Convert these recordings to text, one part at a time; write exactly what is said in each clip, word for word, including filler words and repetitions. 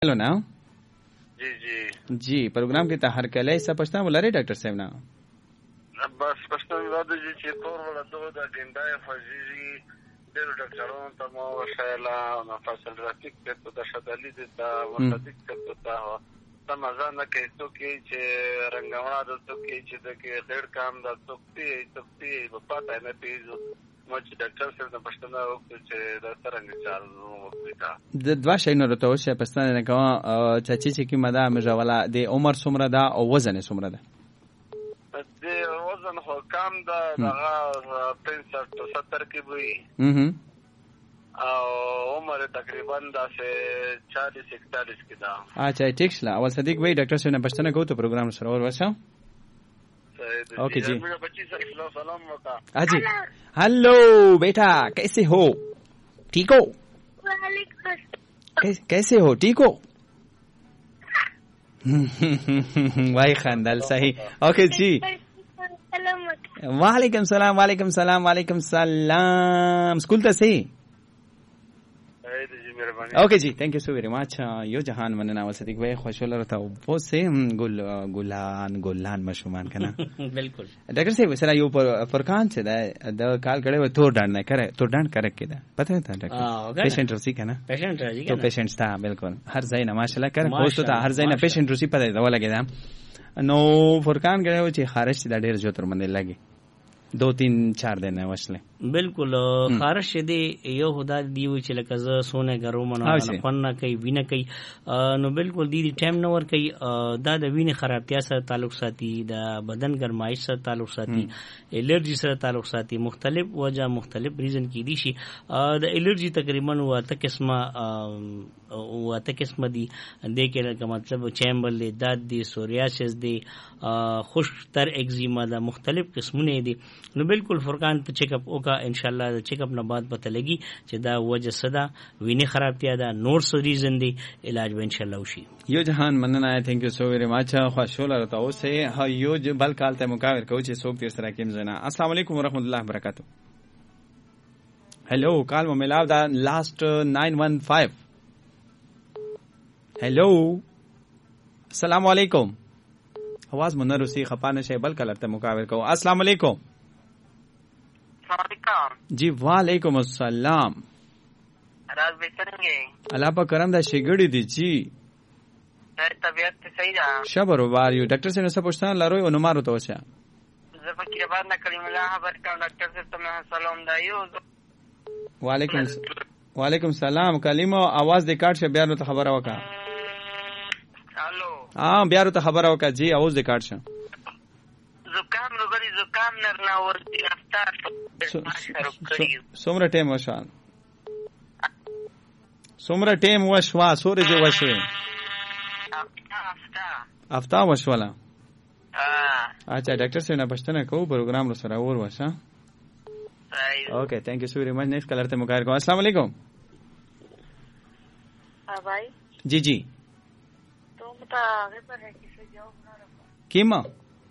हेलो ना जी जी जी प्रोग्राम के तहर कले सब पछता बोला रे डॉक्टर साहब ना बस पछता विवाद जी چې تور ولا دو دا ګندای فزيزي ډېر ډاکټرانو ته مو وشایلا مفصل راتیک ته د شدالي د ورتدیک ته ته تمازان کې څو کې چې رنگونه د څو کې چې د کې ډېر کام د څو کې څو کې په پاتای نه پیژو مچ ډاکټر سره د پښتنه وخت چې د څنګه چالو وکړه د دوا شي نو ته اوسه پښتنه نه کوه چې چې کی مدا مجولا د عمر څومره ده او وزن څومره ده د وزن خو کم ده دغه پنځه ستر کې وي او عمر تقریبا داسې چالیس اکتالیس کې ده. اچھا ٹھیک شلا اول صدیق وای ډاکټر سره پښتنه کوو ته پروګرام سره اور وسه اوکے جی بچی سے سلام وکا اجی हेलो बेटा कैसे हो ठीक हो कैसे हो ठीक हो वाई खानदाल सही ओके जी वालेकुम सलाम वालेकुम सलाम वालेकुम सलाम स्कूल ته سي اوکے جی thank you so very much यो जहान मनना व صدیق भाई خوشاله رته वो से गुल गुलान गुलान मशुमान कना बिल्कुल डॉक्टर साहब सर यो फरकान से द काल करे वो तोड़ डांड ना करे तोड़ डांड करे के पता है था डॉक्टर पेशेंट रुसी कना पेशेंट रुसी तो पेशेंट्स था बिल्कुल हर जैन माशाल्लाह कर होस्ट था हर जैन पेशेंट रुसी पता है वाला के नो फरकान करे वो ची खारिश दा ढेर जो तर मंदे लगे दो तीन चार दिन है वसले बिल्कुल खारिश दे यो हुदा दियो چې لکه ز سونه غرو منو پنه کوي وینه کوي نو بالکل دی ټایم نو ور کوي دا د وینې خرابتیا سره تعلق ساتي د بدن ګرمایش سره تعلق ساتي الرجی سره تعلق ساتي مختلف وجہ مختلف ریزن کی دي شي د الرجی تقریبا واته قسمه واته قسمه دي د کې مطلب چیمبر له داد دي سوریاسس دي خشک تر ایگزیما دا مختلف قسمونه دي نو بالکل فرقان ته چیک اپ وکا ان شاء الله د چیک اپ نه بعد پته لګي چې دا وجه صدا ویني خرابتیا دا نور سو ریزن دي علاج به ان شاء الله وشي یو جهان مننه thank you so very much خوشاله رته اوسه یو بل کال ته مقابل کوي چې څوک تیر سره کېم زنا السلام علیکم ورحمت الله وبرکاتہ हेलो کال مو ملاو دا لاست nine one five हेलो السلام علیکم आवाज مو نه رسی خپانه شی بل کال ته مقابل کوي السلام علیکم जी वालेकुम अस्सलाम राज बेचेंगे अल्लाह पर करम दा शिगड़ी दी जी तबीयत सही जा शबर वार यू डॉक्टर से ने सब पूछना लारो नो मारो तो अच्छा जबकि बाद न कलीमुल्लाह खबर का डॉक्टर से तुम्हें सलाम दायो वालेकुम वालेकुम सलाम कलीमो आवाज दे काट से बियार तो खबर आवका हेलो हां बियार तो खबर आवका जी आवाज दे काट से जुकाम नो बड़ी जुकाम नरना और गिरफ्तार सोमरा टेम वशान सोमरा टेम वशवा सोरे जो वशवे हफ्ता वशवाला अच्छा डॉक्टर से ना पछतना को प्रोग्राम रो सरा और वशा okay thank you so very much next colour ते मुकायर को अस्सलाम वालेकुम हां भाई जी जी तो बता आगे पर है किसे जाओ ना रखो कीमा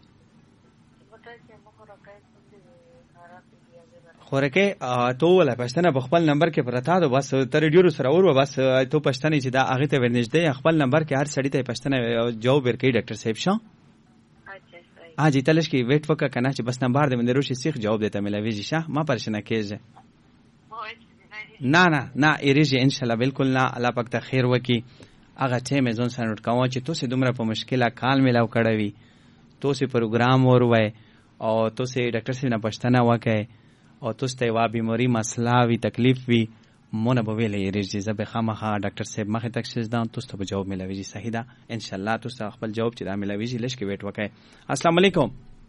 خورکه تو ولا پښتنه په خپل نمبر کې پرتا دو بس تر ډیرو سره اور بس ته پښتنه چې دا هغه ته ورنږدې خپل نمبر کې هر سړی ته پښتنه جواب ورکړي ډاکټر صاحب شاه اچھا صحیح ها جی تلش کې ویټ وکړه کنه چې بس نمبر دې مندرو شي سیخ جواب دیته ملوي شي شاه ما پرشنه کېږي نه نه نه ایریږي ان شاء الله بالکل نه الله پاک ته خیر وکي هغه ټیم زون سره نوٹ کاوه چې تو سه دومره په مشکله کال ملاو کړوي تو سه پروګرام اور وای او تو سه ډاکټر صاحب نه پښتنه وکړي او تو ته وا بیماری مسله وی تکلیف وی مونږ به ویلې ریږي زبې خامخا ډاکټر صاحب مخه تک شزدان تو ته جواب ملوي صحیح ده ان شاء الله تو خپل جواب چې دا ملوي لږ کې ویټ وکړي السلام علیکم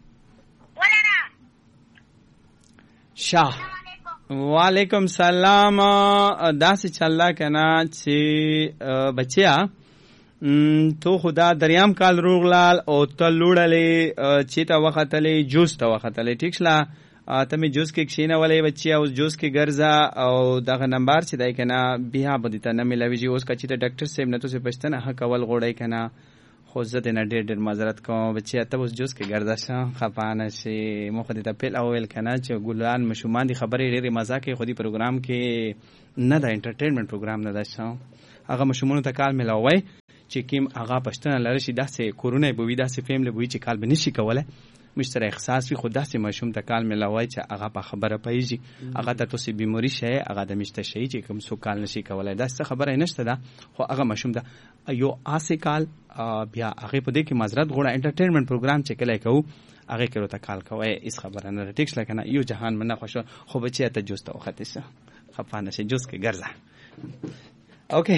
شاه وعلیکم سلام داسې چلا کنا چې بچیا تو خدا دریام کال روغلال او تلوړلې چې تا وختلې جوس تا وختلې ټیک شلا ته می جوس کې کښینه ولې بچي او جوس کې ګرځا او دغه نمبر چې دای کنه بیا به دته نه ملوي اوس کچې ته ډاکټر صاحب نه تو پښتنه حق اول غوړی کنه خو زه دې نه ډېر ډېر معذرت کوم بچي ته اوس جوس کې ګرځا شه خپانه شي مخ دې ته پیل اول کنه چې ګلان مشومان دي خبرې ډېرې مزه کې خودي پروګرام کې نه دا انټرټینمنت پروګرام نه ده شه هغه مشمونو ته کال ملاوي چې کیم هغه پښتنه لری شي داسې کورونه بوي داسې فیملی بوي چې کال بنشي کوله مشتره احساس وي خو داسې مشوم ته کال ملاوي چې هغه په خبره پیږي هغه ته توسي بیماری شي هغه د مشته شي چې کوم سو کال نشي کوله داسې خبره نشته ده خو هغه مشوم ده یو آسه کال بیا هغه په دې کې معذرت غوړه انټرټینمنت پروګرام چې کله کوو هغه کړو ته کال کوي اس خبره نه ټیکس لکنه یو جهان منه خوشو خو بچی ته جوسته وخته شه خفانه شي جوس کې ګرځه اوکې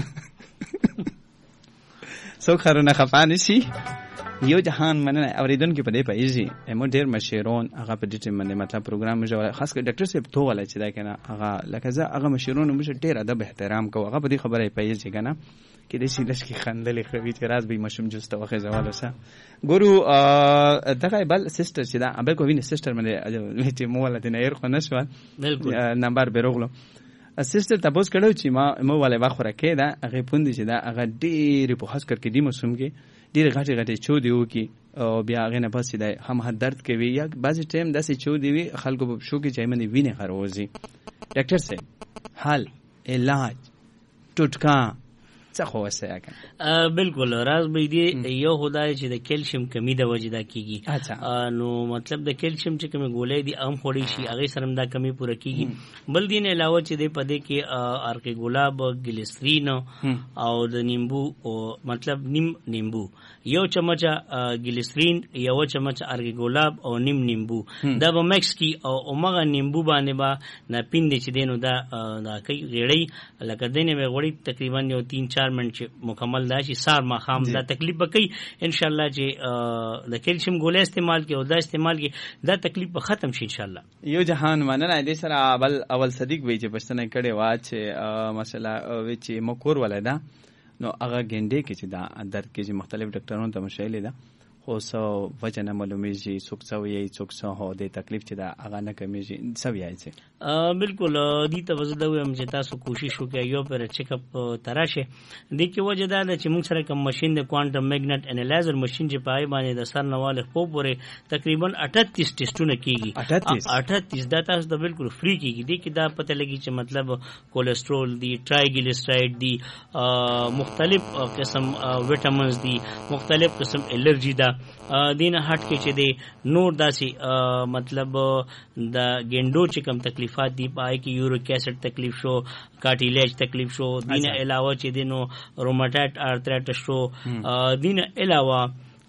سو خرونه خفانه شي یو جهان مننه اوریدونکو په دې پیږي امو ډیر مشیرون هغه په دې ټیم باندې مطلب پروګرام جوړ خاص کر ډاکټر صاحب ته ولا چې دا کنه هغه لکه زه هغه مشیرون مش ډیر ادب احترام کو هغه په دې خبره پیږي کنه کې دې شي لشکې خندلې خوي چې راز به مشم جوسته وخه زواله شه ګورو دغه بل سیستر چې دا ابل کو ویني سیستر باندې چې مو ولته نه ير خو نشو بالکل نمبر بیرغلو سیستر تاسو کړو چې ما مو ولې واخره کې دا هغه پوند چې دا هغه ډیر په خاص کر کې دی موسم کې ډیر غټي غټي چو دیو کی او بیا هغه نه پس دی هم هر درد کوي یا بعضی ټیم داسې چو دی وی خلکو په شو کې چې باندې ویني خروزي ډاکټر صاحب حل علاج ټوټکا څه خو وسه کنه بالکل راز به دی یو خدای چې د کیلشیم کمی د وجدا کیږي نو مطلب د کیلشیم چې کوم ګولې دي ام خوړی شي هغه سره دا کمی پوره کیږي بل دین علاوه چې د پدې کې ارکه ګلاب ګلیسرین او د نیمبو او مطلب نیم نیمبو یو چمچه ګلیسرین یو چمچه ارکه ګلاب او نیم نیمبو دا به مکس کی او اومغه نیمبو باندې با نه پیند چې دینو دا دا کوي غړی لکه دینه به غړی تقریبا یو تین چار منټ مکمل دا شي سار ما خام دا تکلیف بکئی ان شاء الله چې د کیلشیم ګولې استعمال کې او دا استعمال کې دا تکلیف ختم شي ان شاء الله یو جهان مننه دې سره اول اول صدیق وی چې پښتنه کړي وا چې مثلا وی چې مکور ولدا نو هغه ګنده کې چې دا درد کې چې مختلف ډاکټرونو ته مشایله ده خو سو وجه نه معلومیږي څوک څو یې څوک څو هو د تکلیف چې دا هغه نه کمیږي څو یې چې بالکل دې ته وزده ویم چې تاسو کوشش وکړئ یو پر چیک اپ تراشه د کې وجه دا چې موږ سره کوم ماشين د کوانټم میګنیټ انالایزر ماشين چې پای باندې د سر نواله خو پورې تقریبا اٹھتیس ټیسټونه کیږي اٹھتیس دا تاسو د بالکل فری کیږي د کې دا پته لګي چې مطلب کولیسټرول دی ټرایګلیسرایډ دی مختلف قسم وټامینز دی مختلف قسم الرجی دا دین هټ کې چې دی نور داسي مطلب د ګینډو چې کوم تکلیفات دی پای کې یوریک ایسډ تکلیف شو کارټیلیج تکلیف شو دین علاوه چې دینو روماتایډ آرترایټس شو دین علاوه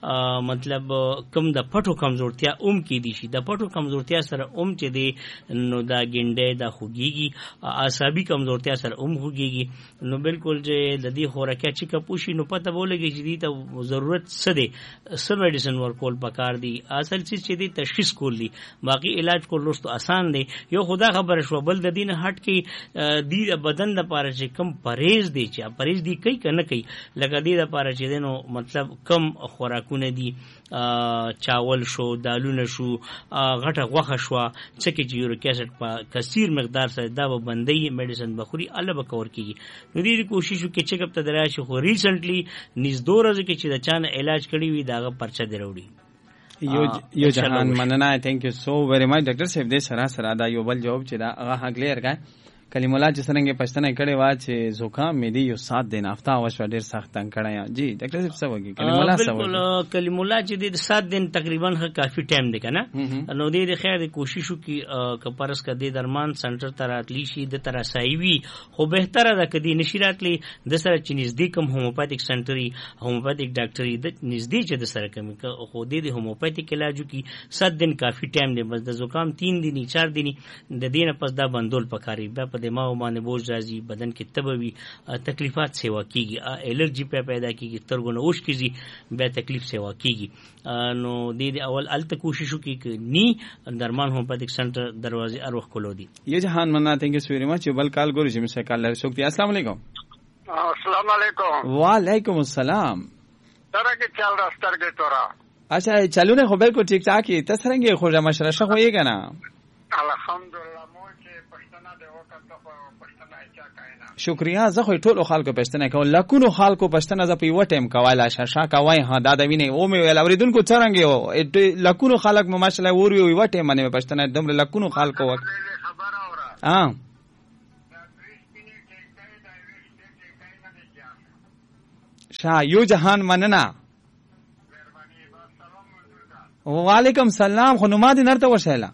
مطلب کم د پټو کمزورتیا اوم کې دي شي د پټو کمزورتیا سره اوم چې دی نو دا ګنده د خوګيږي اعصابي کمزورتیا سره اوم خوګيږي نو بالکل چې د دې خوراکه چې کپوشي نو پته ولګي چې دې ته ضرورت څه دی څه میډیسن ورکول پکار دي اصل چې دې تشخیص کول دي باقي علاج کول لوستو آسان دی یو خدا خبر شو بل د دین هټ کې د بدن د پاره چې کم پرهیز دی چې پرهیز دی کوي کنه کوي لکه دې د پاره چې دینو مطلب کم خوراک کونه دي چاول شو دالونه شو غټه غوخه شو چې کې یوریک ایسډ په کثیر مقدار سره دا به بندي میډیسن بخوري الله به کور کیږي نو دې کوشش وکړي چې کپ ته دراشي خو ریسنټلی نس دو ورځې کې چې د چانه علاج کړی وي داغه پرچه دروړي یو یو جهان مننه ثانک یو سو ویری مچ ډاکټر صاحب دې سره سره دا یو بل جواب چې دا هغه کلیر کړه کلیم الله چې څنګه پښتنه کړي وا چې زکام مې دی یو سات دن هفته واش ډیر سخت تنگ کړی جی ډاکټر صاحب څه وږي کلیم الله څه وږي کلیم الله چې د سات دن تقریبا کافي ټایم دی کنه نو دې د خیر کوشش وکي ک پرس ک دې درمان سنټر ته راتلی شي د تر سایوي خو بهتره ده کدي نشی راتلی د سره چې نږدې کوم هوموپاتیک سنټري هوموپاتیک ډاکټري د نږدې چې د سره کوم خو دې د هوموپاتیک علاج کی سات دن کافي ټایم دی بس د زکام تین دن چار دن د دینه پس دا بندول پکاري بیا په دماغ باندې بوج راځي بدن کې تبوي تکلیفات سیوا کیږي الرجی په پیدا کیږي ترګونه اوش کیږي بیا تکلیف سیوا کیږي نو د دې اول الته کوشش وکړي ني درمان هوموپاتیک سنټر دروازه اروخ کولو دي یہ جهان منا ثانک یو ویری مچ بل کال ګوري چې مسه کال لري شکریہ السلام علیکم السلام علیکم وعلیکم السلام سره کې چل راستر کې تورا اچھا چلونه خو بالکل ٹھیک ٹھاک ہے تسرنګ خو جما شرشه خو یې کنه الحمدلله مو چې پښتنه د وخت په پښتنه چا کاینا شکریہ زه خو ټولو خلکو پښتنه کوم لکونو خلکو پښتنه ز په یو ټیم کواله شرشه کوي ها دا د ویني او مې ول اوریدونکو څنګه یو لکونو خلک مو ماشله ور یو ټیم باندې پښتنه دمر لکونو خلکو ها شاه یو جهان مننه. وعلیکم سلام. خو نوما دې نرته وشایله.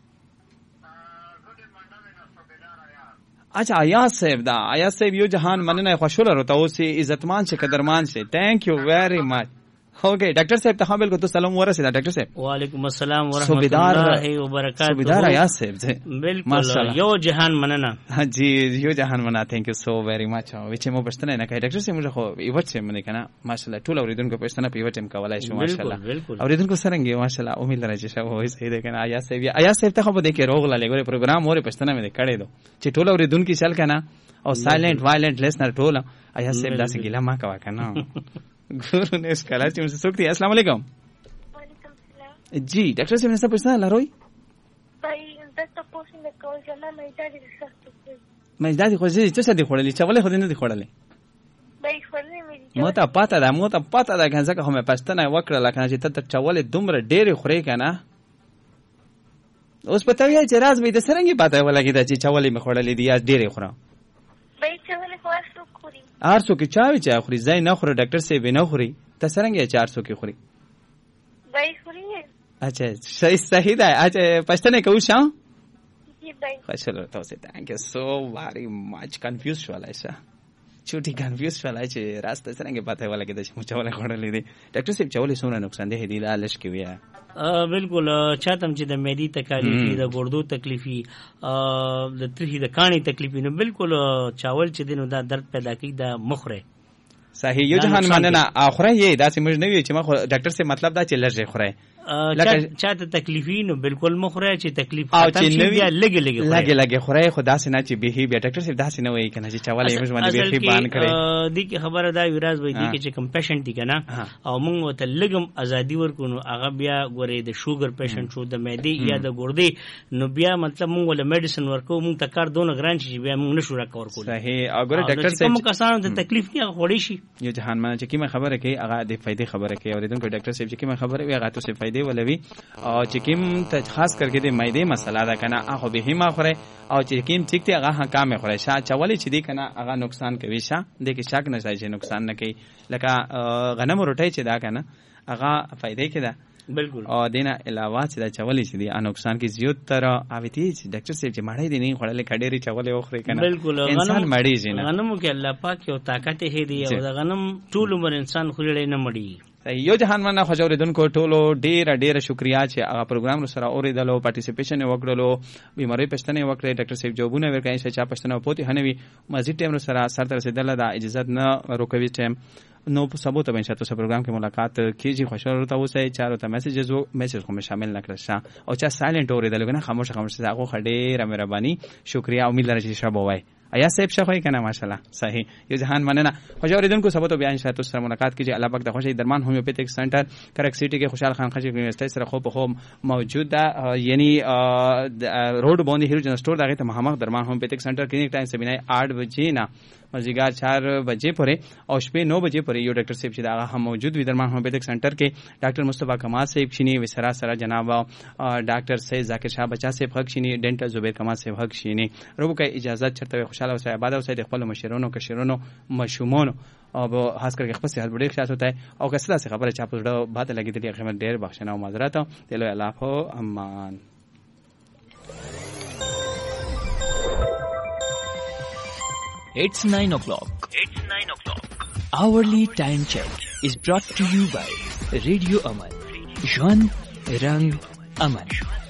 اچھا آیاز صاحب دا آیاز صاحب یو جهان مننه خوشاله رو تاسو عزتمان شه قدرمان شه. تھینک یو ویری مچ. اوکے ڈاکٹر صاحب ته بالکل تو سلام ورسېدا ډاکټر صاحب. وعلیکم السلام ورحمۃ الله وبرکاتہ. سبیدار آیاز صاحب بالکل یو جهان مننه. جی یو جهان مننه. تھینک یو سو ویری مچ. وچ مو پښتنه نه کوي ډاکټر صاحب موږ خو یو څه منه کنه ماشاءالله ټول اوریدونکو پښتنه په یو ټیم کولای شو ماشاءالله. اوریدونکو سرنګي ماشاءالله امید لرم چې شو وای صحیح ده کنه. آیاز صاحب آیاز صاحب ته خو به کې روغ لاله ګوره پروګرام اور پښتنه مې کړی دو چې ټول اوریدونکو چل کنه او سایلنٹ وایلنٹ لیسنر ټول آیاز صاحب داسې ګیلا ما کوا کنه ګورو نه اسکاله چې موږ سوکتي. السلام علیکم. وعلیکم السلام. جی ډاکټر صاحب نسه پوښتنه لروي بای دته پوښتنه کوم چې ما مېدا دي سختو مې دا دي خو چې څه دي خړلې چې ولې خو دې نه دي خړلې بای خړلې مې مو ته پاته ده مو ته پاته ده کنه ځکه خو مې پښتنه وکړه لکه چې ته چولې دومره ډېرې خورې کنه اوس پته وی چې راز مې د سرنګي پاته ولګی دا چې چولې مې خړلې دي یا ډېرې خورم بای چولې خورسو خوري ارسو کې چاوي چا خوري ځای نه خوري ډاکټر صاحب نه خوري ته سرنګي چار سو کې خوري بای خوري. اچھا صحیح صحیح ده. اچھا پښتنه کوم شاو جی بای خوشاله تاسو ته تhank you so very much. کنفیوز شو لایسا چوټي کنفیوز شو لای چې راسته څنګه پته ولګی د چې مچوله خړلې دي. ډاکټر صاحب چولې سونه نقصان ده دي لالش کې ویا بالکل چاته چې د معدې تکلیفي د ګردو تکلیفي د تریخي د کانی تکلیفي نو بالکل چاول چې دینو دا درد پیدا کوي د مخره. صحیح یو جهان مننه اخره یې داسې موږ نه وی چې ما ډاکټر صاحب مطلب دا چې لږه خوره لکه چاته تکلیفي نو بالکل مخره چې تکلیف ختم شي بیا لګي لګي لګي لګي خوره خدا سينه چې به بیا ډاکټر صاحب داسې نه وایي کنه چې چاواله موږ باندې به بان کړي دي کی خبره دا ویراز وای دي چې کم پیشنټ دي کنه او موږ ته لګم ازادي ورکو نو هغه بیا ګورې د شوګر پیشنټ شو د معدې یا د ګردې نو بیا مطلب موږ ول میډیسن ورکو موږ ته کار دونه ګران شي بیا موږ نشو راکور کول. صحیح او ګوره ډاکټر صاحب کوم کسانو ته تکلیف نه غوړي شي یو جهان مننه چې کیمه خبره کوي هغه د فائدې خبره کوي اوریدونکو ډاکټر صاحب چې کیمه خبره وي هغه ته فائدې ولوي او چې کیم ته خاص کرکې د معدې مسله ده کنه هغه به هم خوره او چې کیم ټیک ته هغه حکام خوره شا چولې چې دی کنه هغه نقصان کوي شا د کې شک نه ځای چې نقصان نه کوي لکه غنم روټي چې دا کنه هغه فائدې کې ده بالکل او دینه علاوه چې دا چولې چې دی نقصان کې زیات تر اوتی چې ډاکټر صاحب چې مړې دي نه خړلې کډېری چولې وخوري کنه بالکل انسان مړې شي نه غنم کې الله پاک یو طاقت هي دی او دا غنم ټول عمر انسان خوري نه مړی. یو جهان مننه خوشاوریدونکو ټولو ډیره ډیره شکریا چې هغه پروګرام سره اوریدلو پارټیسیپیشن وکړلو بیماری پښتنه وکړې ډاکټر صاحب جوابونه ورکړي چې چا پښتنه پوتې هنوي مزید ټیم سره سره رسیدل دا اجازه نه روکوي ټیم نو په سبوت به انشاء الله پروګرام کې ملاقات کیږي. خوشاله تاسو چارو ته میسجز او میسج کوم شامل نکړه او چا سایلنٹ اوریدل کنه خاموش خاموش هغه خډې را مهرباني شکریا امید لرم چې شبو وای آیا صاحب شخوي کنه ماشاءالله صحیح یو جهان مننه خوشاوریدونکو سبوت بیا ان شاء الله سره ملاقات کیږي. الله پاک د خوشي درمان هومیوپیتھک سنټر کرک سیټي کې خوشحال خان خجی یونیورسيټي سره خو په خو موجود ده یعنی روډ باندې هیرو جن سٹور دغه ته محمد درمان هومیوپیتھک سنټر کلینیک ټایم سبینای आठ بجې نه مازیګر चार بجې پورې او شپې نو بجې پورې یو ډاکټر صاحب چې دا هم موجود وي درمان هومیوپیتھک سنټر کې ډاکټر مصطفی کمال صاحب شینی وسرا سره جناب ډاکټر سید ذاکر شاه بچا صاحب حق شینی ډینټل زبیر کمال صاحب حق شینی روبو کې اجازه چرته خوشاله او آباد او سید خپل مشرونو کشرونو مشومونو او خاص کر خپل صحت بډې خاص ہوتا ہے او کسلا سے خبره چا پوډه بات لګی ته قیمت ډیر بخښنه او معذرت ته الله په امان. It's nine o'clock. It's nine o'clock. Hourly time check is brought to you by Radio Aman. Jwan Rang Aman.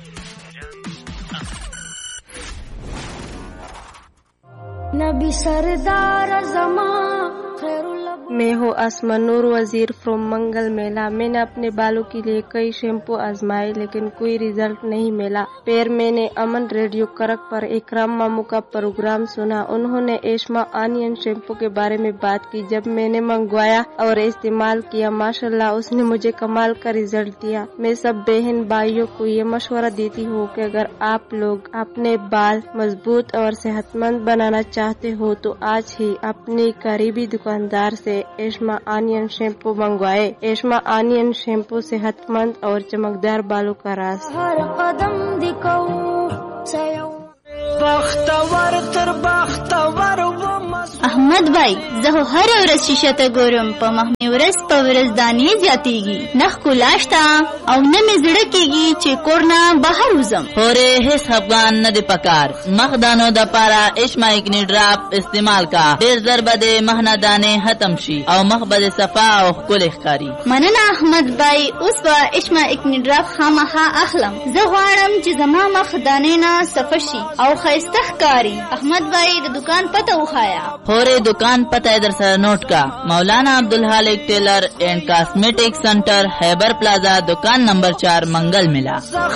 Nabi Sardar Zaman मैं हूँ आसमा नूर वजीर फ्रॉम मंगल मेला. मैंने अपने बालों के लिए कई शैम्पू आजमाए लेकिन कोई रिजल्ट नहीं मिला. फिर मैंने अमन रेडियो करक पर इकराम मामू का प्रोग्राम सुना. उन्होंने एशमा आनियन शैम्पू के बारे में बात की. जब मैंने मंगवाया और इस्तेमाल किया माशाल्लाह उसने मुझे कमाल का रिजल्ट दिया. मैं सब बहन भाइयों को ये मशवरा देती हूँ कि अगर आप लोग अपने बाल मजबूत और सेहतमंद बनाना चाहते हो तो आज ही अपने करीबी दुकानदार से एशमा आनियन शैम्पू मंगवाए. एशमा आनियन शैम्पू सेहतमंद और चमकदार बालों का राज. हर कदम दिखाऊं احمد بھائی زه هر ورځ شیشه ته ګورم په مخ مې ورځ په ورځ دانې زیاتېږي نه ښکلا شته او نه مې زړه کېږي چې کور نه بهر وځم. خورې هیڅ خفګان نه دی پکار مخ دانو د پاره اشما اکنی ډراپ استعمال کا ډېر ژر به د مخ نه دانې ختم شي او مخ به صفا او ښکلی ښکاري. مننه احمد بھائی اوس به اشما اکنی ډراپ خامخا اخلم. زه غواړم چې زما مخ دانې نه صفا شي او ښایسته ښکاري. احمد بھائی د دکان پته وښایه. خورې دکان پته در سره نوٹ کا مولانا عبدالخالق ٹیلر اینڈ کاسمیٹک سینٹر خیبر پلازا دکان نمبر چار منگل ملا.